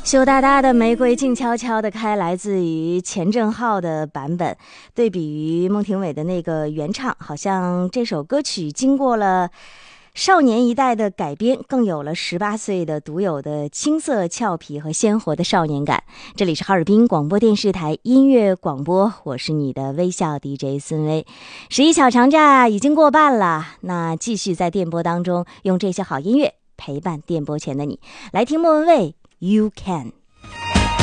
羞答答的玫瑰静悄悄地开，来自于钱正浩的版本。对比于孟庭苇的那个原唱，好像这首歌曲经过了少年一代的改编，更有了18岁的独有的青涩俏皮和鲜活的少年感。这里是哈尔滨广播电视台音乐广播，我是你的微笑 DJ 孙薇。11小长假已经过半了，那继续在电波当中用这些好音乐陪伴电波前的你。来听莫文蔚 You Can。